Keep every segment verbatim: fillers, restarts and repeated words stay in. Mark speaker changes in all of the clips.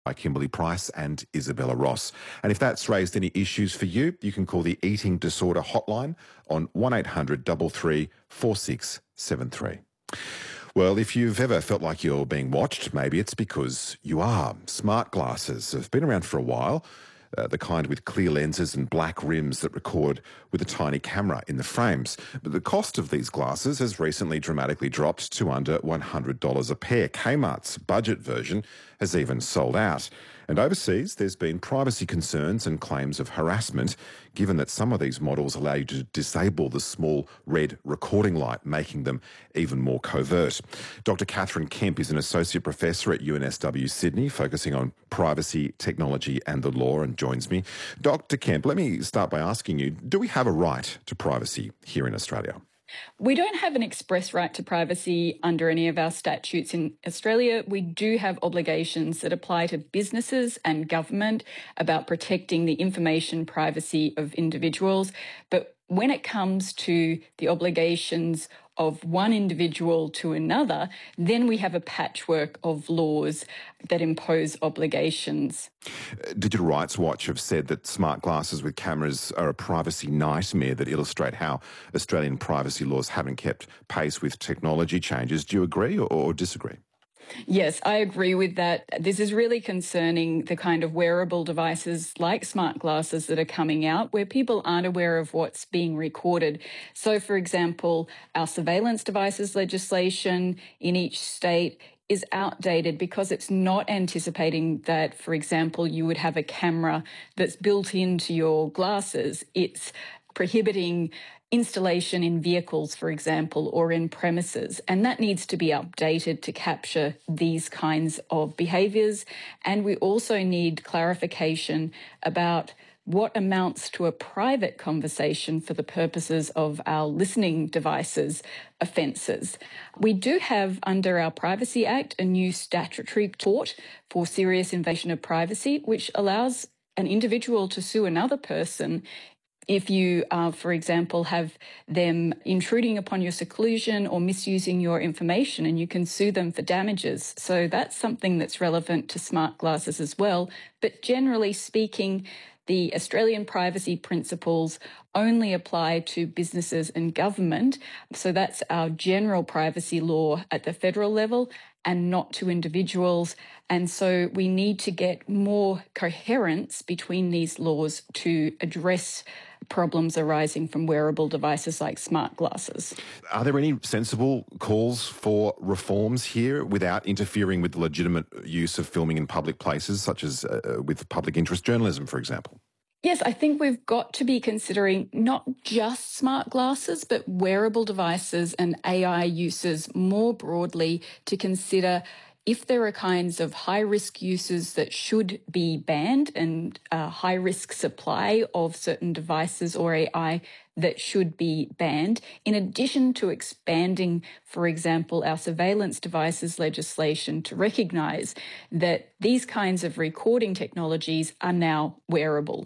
Speaker 1: By Kimberly Price and Isabella Ross. And if that's raised any issues for you, you can call the Eating Disorder Hotline on one eight hundred three three four six seven three. Well, if you've ever felt like you're being watched, maybe it's because you are. Smart glasses have been around for a while, uh, the kind with clear lenses and black rims that record with a tiny camera in the frames. But the cost of these glasses has recently dramatically dropped to under one hundred dollars a pair. Kmart's budget version has even sold out. And overseas, there's been privacy concerns and claims of harassment, given that some of these models allow you to disable the small red recording light, making them even more covert. Doctor Catherine Kemp is an associate professor at U N S W Sydney, focusing on privacy, technology and the law, and joins me. Doctor Kemp, let me start by asking you, do we have a right to privacy here in Australia?
Speaker 2: We don't have an express right to privacy under any of our statutes in Australia. We do have obligations that apply to businesses and government about protecting the information privacy of individuals. But when it comes to the obligations of one individual to another, then we have a patchwork of laws that impose obligations.
Speaker 1: Digital Rights Watch have said that smart glasses with cameras are a privacy nightmare that illustrate how Australian privacy laws haven't kept pace with technology changes. Do you agree or, or disagree?
Speaker 2: Yes, I agree with that. This is really concerning, the kind of wearable devices like smart glasses that are coming out where people aren't aware of what's being recorded. So, for example, our surveillance devices legislation in each state is outdated because it's not anticipating that, for example, you would have a camera that's built into your glasses. It's prohibiting installation in vehicles, for example, or in premises. And that needs to be updated to capture these kinds of behaviours. And we also need clarification about what amounts to a private conversation for the purposes of our listening devices offences. We do have, under our Privacy Act, a new statutory tort for serious invasion of privacy, which allows an individual to sue another person if you, uh, for example, have them intruding upon your seclusion or misusing your information, and you can sue them for damages. So that's something that's relevant to smart glasses as well. But generally speaking, the Australian privacy principles only apply to businesses and government. So that's our general privacy law at the federal level and not to individuals. And so we need to get more coherence between these laws to address problems arising from wearable devices like smart glasses.
Speaker 1: Are there any sensible calls for reforms here without interfering with the legitimate use of filming in public places, such as uh, with public interest journalism, for example?
Speaker 2: Yes, I think we've got to be considering not just smart glasses, but wearable devices and A I uses more broadly to consider if there are kinds of high-risk uses that should be banned and uh, high-risk supply of certain devices or A I that should be banned, in addition to expanding, for example, our surveillance devices legislation to recognise that these kinds of recording technologies are now wearable.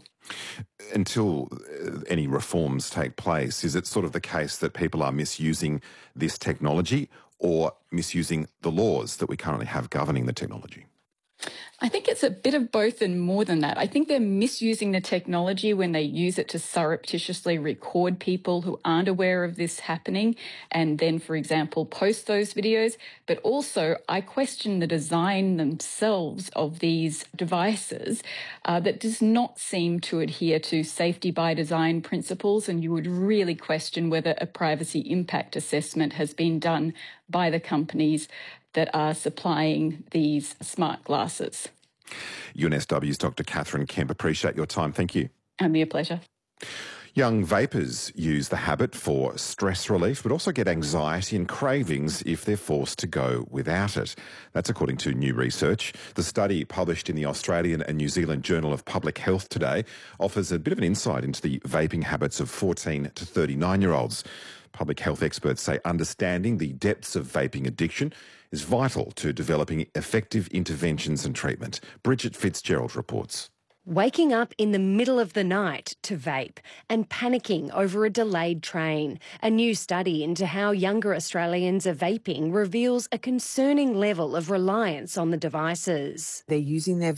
Speaker 1: Until any reforms take place, is it sort of the case that people are misusing this technology or misusing the laws that we currently have governing the technology?
Speaker 2: I think it's a bit of both and more than that. I think they're misusing the technology when they use it to surreptitiously record people who aren't aware of this happening and then, for example, post those videos. But also, I question the design themselves of these devices uh, that does not seem to adhere to safety by design principles, and you would really question whether a privacy impact assessment has been done by the companies that are supplying these smart glasses.
Speaker 1: U N S W's Doctor Catherine Kemp, appreciate your time. Thank you.
Speaker 2: And be a pleasure.
Speaker 1: Young vapers use the habit for stress relief, but also get anxiety and cravings if they're forced to go without it. That's according to new research. The study, published in the Australian and New Zealand Journal of Public Health today, offers a bit of an insight into the vaping habits of fourteen to thirty-nine-year-olds. Public health experts say understanding the depths of vaping addiction is vital to developing effective interventions and treatment. Bridget Fitzgerald reports.
Speaker 3: Waking up in the middle of the night to vape and panicking over a delayed train. A new study into how younger Australians are vaping reveals a concerning level of reliance on the devices.
Speaker 4: They're using their